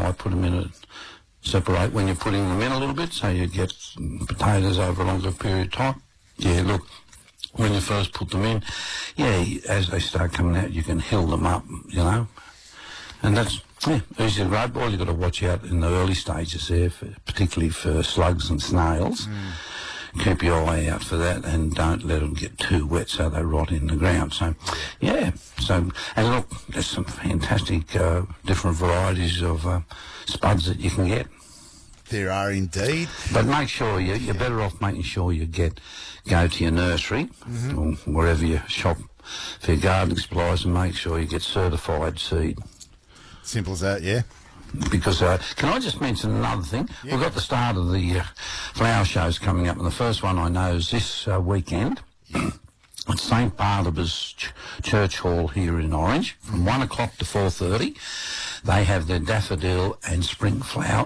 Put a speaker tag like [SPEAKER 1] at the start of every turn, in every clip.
[SPEAKER 1] I put them in a separate when you're putting them in a little bit, so you get potatoes over a longer period of time. Yeah, look, when you first put them in, yeah, as they start coming out, you can hill them up, you know, and that's easy to grow. All you've got to watch out in the early stages there, particularly for slugs and snails. Keep your eye out for that, and don't let them get too wet so they rot in the ground. So, yeah. So, and look, there's some fantastic different varieties of spuds that you can get.
[SPEAKER 2] There are indeed.
[SPEAKER 1] But make sure you're better off making sure you go to your nursery or wherever you shop for your gardening supplies, and make sure you get certified seed.
[SPEAKER 2] Simple as that, yeah.
[SPEAKER 1] Because, can I just mention another thing?
[SPEAKER 2] Yeah.
[SPEAKER 1] We've got the start of the flower shows coming up, and the first one I know is this weekend at St Barnabas Church Hall here in Orange from 1 o'clock to 4:30. They have their daffodil and spring flower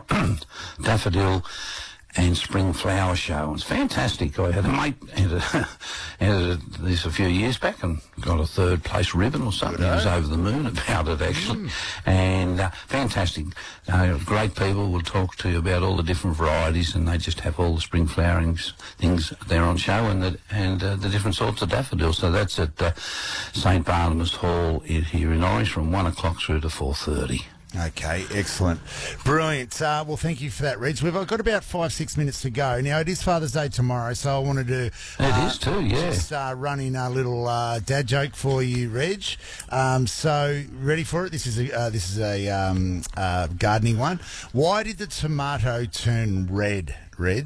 [SPEAKER 1] show. It's fantastic. I had a mate entered this a few years back and got a third place ribbon or something. He was over the moon about it, actually. And fantastic. Great people will talk to you about all the different varieties, and they just have all the spring flowering things there on show, and the different sorts of daffodils. So that's at St Barnabas Hall here in Orange from 1 o'clock through to 4:30.
[SPEAKER 2] Okay, excellent. Brilliant. Well, thank you for that, Reg. We've got about 5-6 minutes to go. Now, it is Father's Day tomorrow, so I wanted to...
[SPEAKER 1] It is too, yeah.
[SPEAKER 2] Just run in a little dad joke for you, Reg. So, ready for it? This is a gardening one. Why did the tomato turn red, Reg?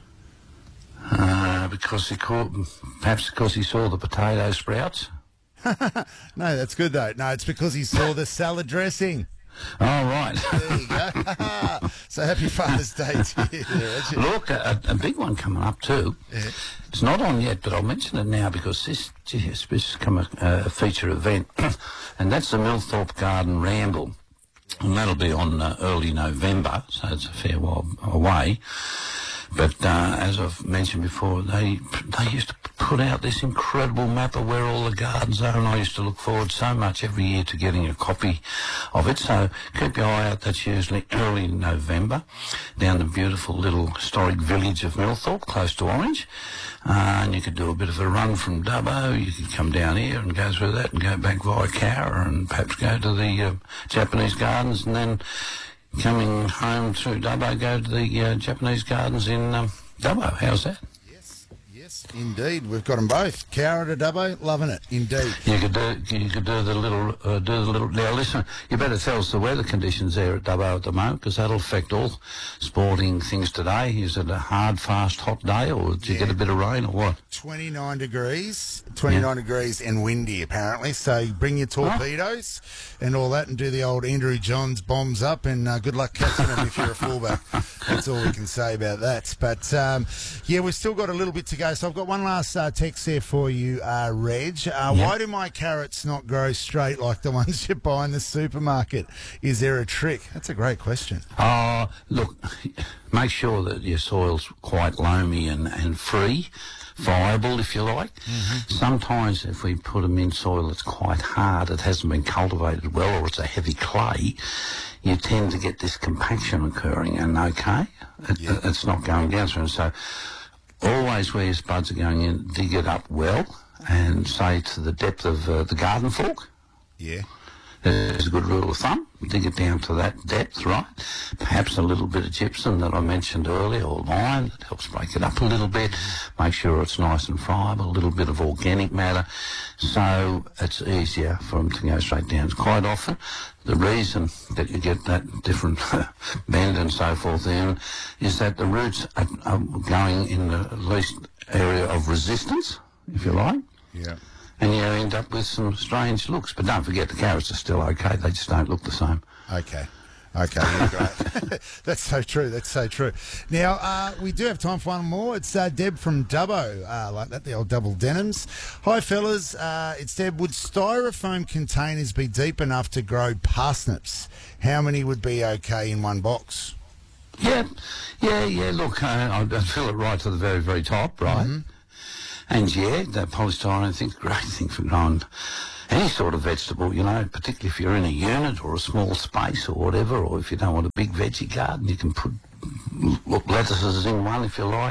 [SPEAKER 1] Perhaps because he saw the potato sprouts.
[SPEAKER 2] No, that's good, though. No, it's because he saw the salad dressing.
[SPEAKER 1] Oh, right.
[SPEAKER 2] There you go. So happy Father's Day to you.
[SPEAKER 1] Look, a big one coming up too.
[SPEAKER 2] Yeah.
[SPEAKER 1] It's not on yet, but I'll mention it now because this has become a feature event, and that's the Millthorpe Garden Ramble. And that'll be on early November, so it's a fair while away. But as I've mentioned before, they used to put out this incredible map of where all the gardens are, and I used to look forward so much every year to getting a copy of it. So keep your eye out. That's usually early November down the beautiful little historic village of Millthorpe, close to Orange. And you could do a bit of a run from Dubbo. You could come down here and go through that and go back via Cowra and perhaps go to the Japanese gardens, and then coming home through Dubbo, go to the Japanese gardens in Dubbo. How's that?
[SPEAKER 2] Yes, indeed. We've got them both. Cowra to Dubbo, loving it, indeed.
[SPEAKER 1] You could do the little. Now listen, you better tell us the weather conditions there at Dubbo at the moment, because that'll affect all sporting things today. Is it a hard, fast, hot day, or did you get a bit of rain, or what?
[SPEAKER 2] 29 degrees and windy apparently. So bring your torpedoes and all that, and do the old Andrew Johns bombs up, and good luck catching them if you're a fullback. That's all we can say about that. But yeah, we've still got a little bit to go. So I've got one last text there for you, Reg. Why do my carrots not grow straight like the ones you buy in the supermarket? Is there a trick? That's a great question.
[SPEAKER 1] Look, make sure that your soil's quite loamy and free, viable, if you like. Sometimes if we put them in soil that's quite hard, it hasn't been cultivated well, or it's a heavy clay, you tend to get this compaction occurring, and it's not going down through. So always where your spuds are going in, dig it up well, and say to the depth of the garden fork.
[SPEAKER 2] Yeah.
[SPEAKER 1] There's a good rule of thumb. Dig it down to that depth, right? Perhaps a little bit of gypsum that I mentioned earlier, or lime, that helps break it up a little bit. Make sure it's nice and friable, a little bit of organic matter, so it's easier for them to go straight down. Quite often, the reason that you get that different bend and so forth in is that the roots are going in the least area of resistance, if you like.
[SPEAKER 2] Yeah.
[SPEAKER 1] And you end up with some strange looks. But don't forget, the carrots are still okay. They just don't look the same.
[SPEAKER 2] Okay, you're great. That's so true. Now, we do have time for one more. It's Deb from Dubbo, like that, the old double denims. Hi, fellas. It's Deb. Would styrofoam containers be deep enough to grow parsnips? How many would be okay in one box?
[SPEAKER 1] Yeah. Look, I'd fill it right to the very, very top, right? And yeah, that polystyrene thing's a great thing for growing any sort of vegetable, you know, particularly if you're in a unit or a small space or whatever, or if you don't want a big veggie garden, you can put lettuces in one if you like,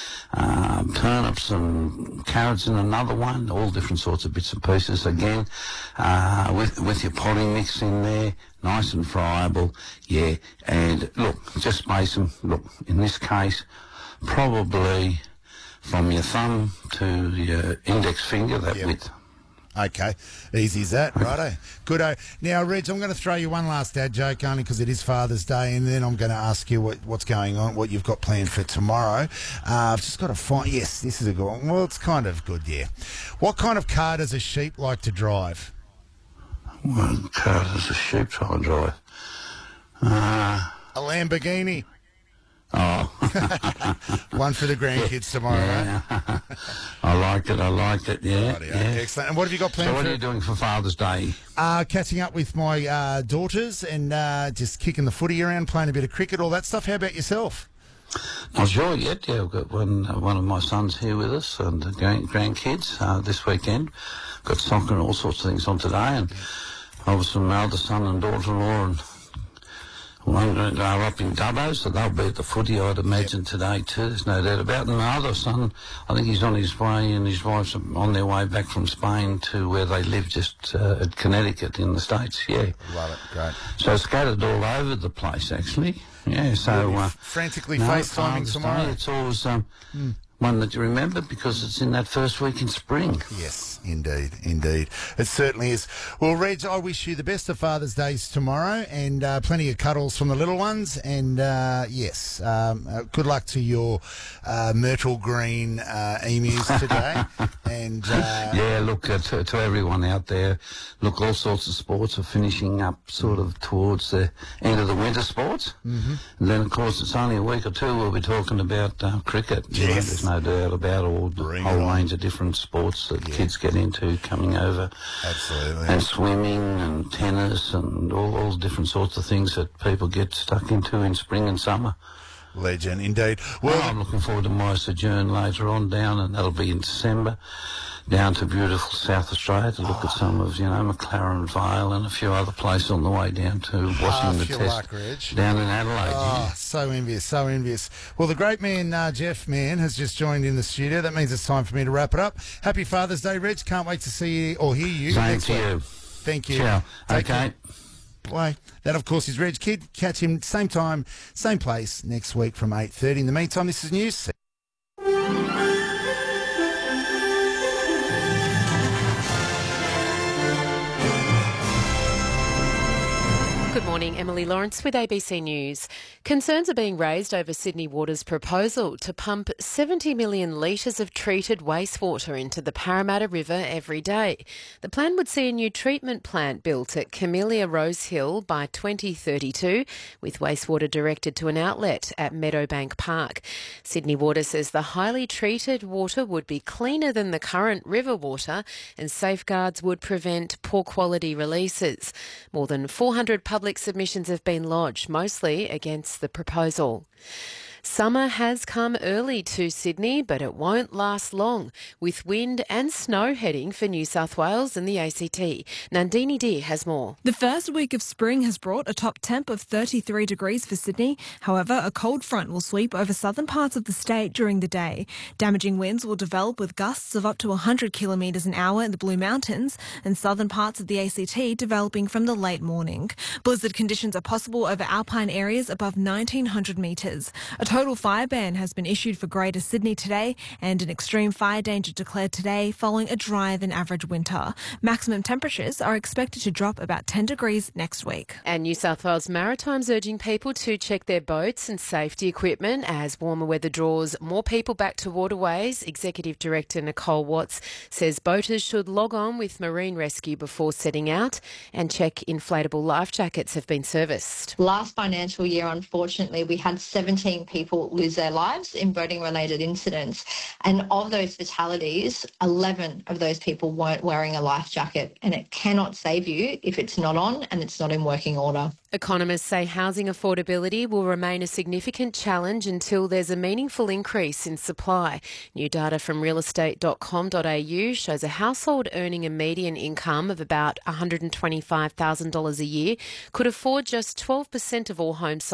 [SPEAKER 1] turnips and carrots in another one, all different sorts of bits and pieces again, with your potting mix in there, nice and friable, yeah. And look, just space them. Look, in this case, probably from your thumb to your index finger, that width.
[SPEAKER 2] Okay, easy as that, righto. Good. Now, Reg, I'm going to throw you one last dad joke only because it is Father's Day, and then I'm going to ask you what's going on, what you've got planned for tomorrow. I've just got to find. Yes, this is a good one. Well, it's kind of good, yeah. What kind of car does a sheep like to drive?
[SPEAKER 1] What car does a sheep try and drive?
[SPEAKER 2] A Lamborghini.
[SPEAKER 1] Oh.
[SPEAKER 2] One for the grandkids tomorrow,
[SPEAKER 1] yeah. Right? I like it, yeah.
[SPEAKER 2] Right, excellent. And what have you got planned
[SPEAKER 1] So what are you doing for Father's Day?
[SPEAKER 2] Catching up with my daughters and just kicking the footy around, playing a bit of cricket, all that stuff. How about yourself?
[SPEAKER 1] Not sure yet, yeah. I've got one of my sons here with us and the grandkids this weekend. Got soccer and all sorts of things on today, and obviously my eldest son and daughter-in-law and one are up in Dubbo, so they'll be at the footy, I'd imagine, today too. There's no doubt about it. And my other son, I think he's on his way, and his wife's on their way back from Spain to where they live, just at Connecticut in the States, yeah.
[SPEAKER 2] Love it, great.
[SPEAKER 1] So scattered all over the place, actually. Yeah, so...
[SPEAKER 2] frantically FaceTiming tomorrow.
[SPEAKER 1] Day, it's always one that you remember because it's in that first week in spring.
[SPEAKER 2] Yes, indeed. It certainly is. Well, Reg, I wish you the best of Father's Days tomorrow and plenty of cuddles from the little ones. And, yes, good luck to your myrtle green emus today. And
[SPEAKER 1] yeah, look, to everyone out there, look, all sorts of sports are finishing up sort of towards the end of the winter sports. Mm-hmm. And then, of course, it's only a week or two we'll be talking about cricket.
[SPEAKER 2] Yes.
[SPEAKER 1] You know, there's no doubt about all the whole range of different sports that kids get into coming over.
[SPEAKER 2] Absolutely.
[SPEAKER 1] And swimming and tennis and all different sorts of things that people get stuck into in spring and summer.
[SPEAKER 2] Legend, indeed. Well,
[SPEAKER 1] I'm looking forward to my sojourn later on down, and that'll be in December, down to beautiful South Australia to look at some of, McLaren Vale and a few other places on the way down to watching the test down in Adelaide.
[SPEAKER 2] Oh, so envious. Well, the great man, Jeff Mann, has just joined in the studio. That means it's time for me to wrap it up. Happy Father's Day, Reg. Can't wait to see you or hear you next week.
[SPEAKER 1] You.
[SPEAKER 2] Thank you.
[SPEAKER 1] Ciao.
[SPEAKER 2] Take
[SPEAKER 1] okay.
[SPEAKER 2] care. Bye. That, of course, is Reg Kidd. Catch him same time, same place next week from 8:30. In the meantime, this is News.
[SPEAKER 3] Good morning, Emily Lawrence with ABC News. Concerns are being raised over Sydney Water's proposal to pump 70 million litres of treated wastewater into the Parramatta River every day. The plan would see a new treatment plant built at Camellia Rose Hill by 2032, with wastewater directed to an outlet at Meadowbank Park. Sydney Water says the highly treated water would be cleaner than the current river water, and safeguards would prevent poor quality releases. More than 400 public submissions have been lodged, mostly against the proposal. Summer has come early to Sydney, but it won't last long, with wind and snow heading for New South Wales and the ACT. Nandini Deer has more.
[SPEAKER 4] The first week of spring has brought a top temp of 33 degrees for Sydney. However, a cold front will sweep over southern parts of the state during the day. Damaging winds will develop with gusts of up to 100 kilometres an hour in the Blue Mountains and southern parts of the ACT developing from the late morning. Blizzard conditions are possible over alpine areas above 1,900 metres. A total fire ban has been issued for Greater Sydney today, and an extreme fire danger declared today following a drier than average winter. Maximum temperatures are expected to drop about 10 degrees next week.
[SPEAKER 3] And New South Wales Maritime's urging people to check their boats and safety equipment as warmer weather draws more people back to waterways. Executive Director Nicole Watts says boaters should log on with Marine Rescue before setting out and check inflatable life jackets have been serviced.
[SPEAKER 5] Last financial year, unfortunately, we had 17 people people lose their lives in boating-related incidents. And of those fatalities, 11 of those people weren't wearing a life jacket, and it cannot save you if it's not on and it's not in working order.
[SPEAKER 3] Economists say housing affordability will remain a significant challenge until there's a meaningful increase in supply. New data from realestate.com.au shows a household earning a median income of about $125,000 a year could afford just 12% of all homes sold